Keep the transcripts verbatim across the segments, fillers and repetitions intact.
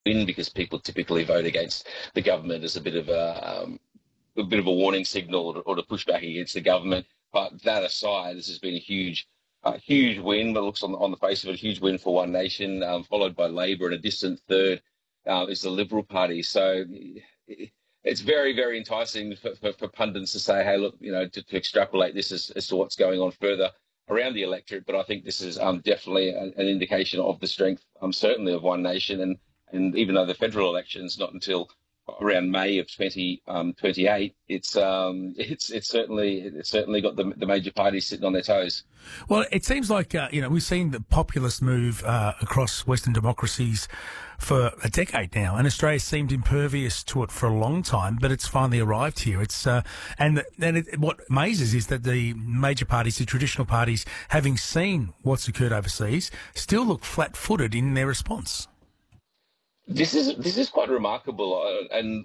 win because people typically vote against the government as a bit of a, um, a bit of a warning signal or to, or to push back against the government. But that aside, this has been a huge, uh, huge win. But looks on, on the face of it, a huge win for One Nation, um, followed by Labor, and a distant third uh, is the Liberal Party. So it's very, very enticing for, for, for pundits to say, hey, look, you know, to, to extrapolate this as, as to what's going on further around the electorate. But I think this is um, definitely an, an indication of the strength, um, certainly of One Nation. And, and even though the federal election's not until around May of twenty twenty-eight, it's um, it's it's certainly it's certainly got the, the major parties sitting on their toes. Well, it seems like uh, you know we've seen the populist move uh, across Western democracies for a decade now, and Australia seemed impervious to it for a long time, but it's finally arrived here. It's uh, and and it, what amazes is that the major parties, the traditional parties, having seen what's occurred overseas, still look flat-footed in their response. This is this is quite remarkable, uh, and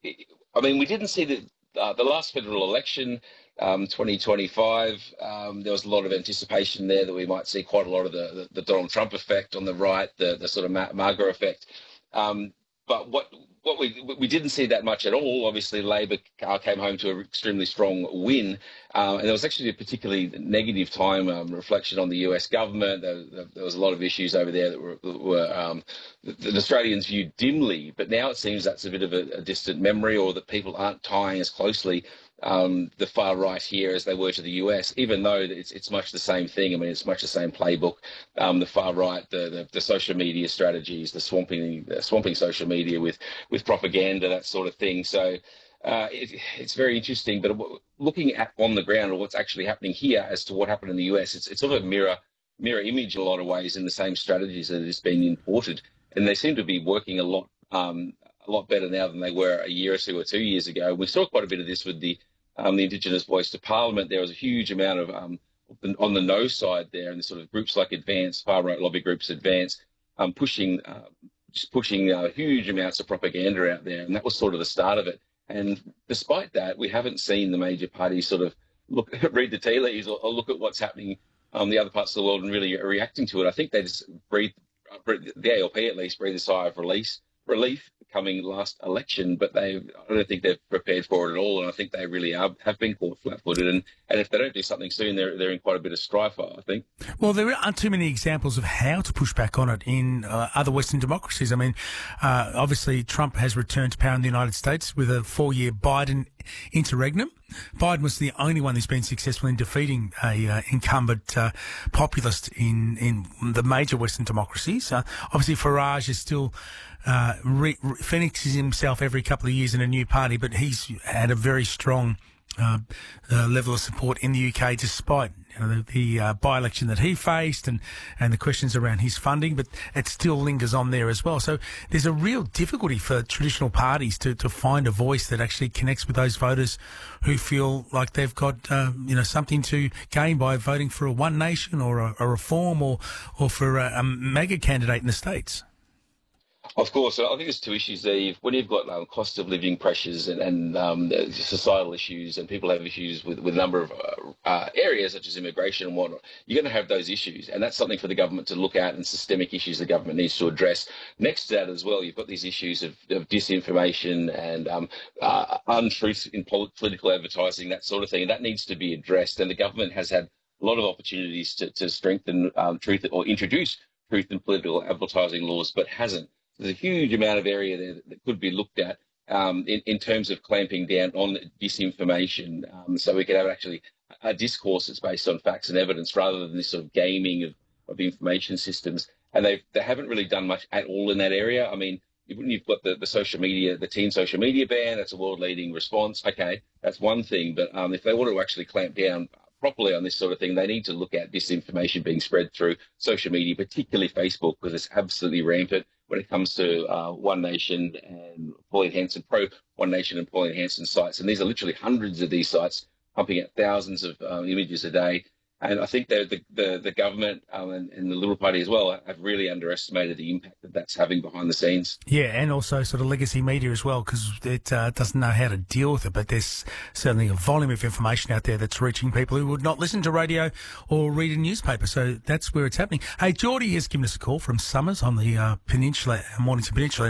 I mean we didn't see the uh, the last federal election, um, twenty twenty-five. Um, there was a lot of anticipation there that we might see quite a lot of the, the, the Donald Trump effect on the right, the the sort of MAGA effect. Um, but what what we we didn't see that much at all. Obviously, Labor came home to an extremely strong win, uh, and there was actually a particularly negative time um, reflection on the U S government. There, there was a lot of issues over there that were, that were um, that Australians viewed dimly, but now it seems that's a bit of a, a distant memory, or that people aren't tying as closely um, the far right here as they were to the U S, even though it's it's much the same thing. I mean, it's much the same playbook. Um, the far right, the, the the social media strategies, the swamping the swamping social media with with propaganda, that sort of thing. So uh, it, it's very interesting. But looking at on the ground, or what's actually happening here, as to what happened in the U S, it's it's sort of a mirror mirror image in a lot of ways, in the same strategies that has been imported, and they seem to be working a lot. Um, a lot better now than they were a year or two or two years ago. We saw quite a bit of this with the um, the Indigenous Voice to Parliament. There was a huge amount of um, on the no side there, and the sort of groups like Advance, far right lobby groups, Advance, um, pushing uh, just pushing uh, huge amounts of propaganda out there, and that was sort of the start of it. And despite that, we haven't seen the major parties sort of look read the tea leaves or, or look at what's happening on um, the other parts of the world and really are reacting to it. I think they just breathe, the A L P at least, breathe a sigh of release. relief coming last election, but they I don't think they're prepared for it at all, and I think they really are, have been caught flat-footed, and, and if they don't do something soon, they're they're in quite a bit of strife, I think. Well, there aren't too many examples of how to push back on it in uh, other Western democracies. I mean, uh, obviously Trump has returned to power in the United States with a four-year Biden interregnum. Biden was the only one who's been successful in defeating a uh, incumbent uh, populist in, in the major Western democracies. Uh, obviously, Farage is still uh, re- re- phoenixes himself every couple of years in a new party, but he's had a very strong uh, uh, level of support in the U K, despite you know, the, the uh, by-election that he faced and, and the questions around his funding, but it still lingers on there as well. So there's a real difficulty for traditional parties to, to find a voice that actually connects with those voters who feel like they've got uh, you know something to gain by voting for a One Nation or a, a Reform or, or for a, a mega candidate in the States. Of course, I think there's two issues there. When you've got um, cost of living pressures and, and um, societal issues, and people have issues with, with a number of uh, uh, areas such as immigration and whatnot, you're going to have those issues, and that's something for the government to look at, and systemic issues the government needs to address. Next to that as well, you've got these issues of, of disinformation and um, uh, untruth in political advertising, that sort of thing, and that needs to be addressed. And the government has had a lot of opportunities to, to strengthen um, truth or introduce truth in political advertising laws, but hasn't. There's a huge amount of area there that, that could be looked at um, in, in terms of clamping down on disinformation, um, so we could have actually a discourse that's based on facts and evidence rather than this sort of gaming of, of information systems. And they they haven't really done much at all in that area. I mean, you've got the, the social media, the teen social media ban. That's a world-leading response. Okay, that's one thing. But um, if they want to actually clamp down properly on this sort of thing, they need to look at disinformation being spread through social media, particularly Facebook, because it's absolutely rampant when it comes to uh, One Nation and Pauline Hanson, pro One Nation and Pauline Hanson sites. And these are literally hundreds of these sites pumping out thousands of um, images a day. And I think the the, the government um, and, and the Liberal Party as well have really underestimated the impact that that's having behind the scenes. Yeah, and also sort of legacy media as well, because it uh, doesn't know how to deal with it. But there's certainly a volume of information out there that's reaching people who would not listen to radio or read a newspaper. So that's where it's happening. Hey, Geordie has given us a call from Summers on the uh, Peninsula, Mornington Peninsula.